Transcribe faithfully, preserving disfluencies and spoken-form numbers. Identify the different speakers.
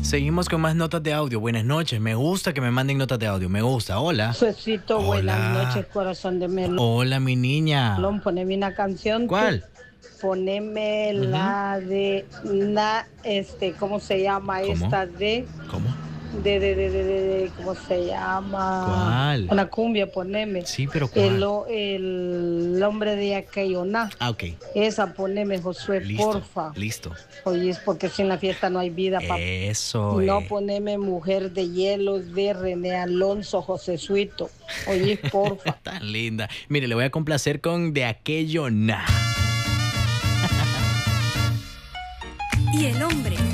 Speaker 1: Seguimos con más notas de audio. Buenas noches. Me gusta que me manden notas de audio. Me gusta. Hola.
Speaker 2: Suecito, buenas noches, corazón de melón.
Speaker 1: Hola, mi niña.
Speaker 2: Poneme una canción.
Speaker 1: ¿Cuál?
Speaker 2: Tú. Poneme
Speaker 1: Ujú.
Speaker 2: la de, na, este, ¿cómo se llama
Speaker 1: ¿Cómo?
Speaker 2: esta de?
Speaker 1: ¿Cómo?
Speaker 2: De, de, de, de, de, de, ¿cómo se llama?
Speaker 1: ¿Cuál?
Speaker 2: Una cumbia, poneme.
Speaker 1: Sí, pero ¿cuál?
Speaker 2: El, o- el hombre de Aquelloná.
Speaker 1: Ah, ok.
Speaker 2: Esa, poneme, Josué,
Speaker 1: Listo.
Speaker 2: porfa.
Speaker 1: Listo.
Speaker 2: Oye, es porque sin la fiesta no hay vida, papá.
Speaker 1: Eso,
Speaker 2: No,
Speaker 1: eh.
Speaker 2: poneme Mujer de Hielo de René Alonso, José Suito. Oye, porfa.
Speaker 1: Tan linda. Mire, le voy a complacer con De Aquello Na.
Speaker 3: Y el hombre